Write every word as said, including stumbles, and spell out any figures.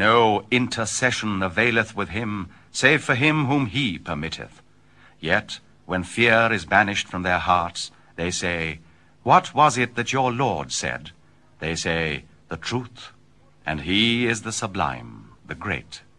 No intercession availeth with him, save for him whom he permitteth. Yet, when fear is banished from their hearts, they say, What was it that your Lord said? They say, The truth, and he is the sublime, the great.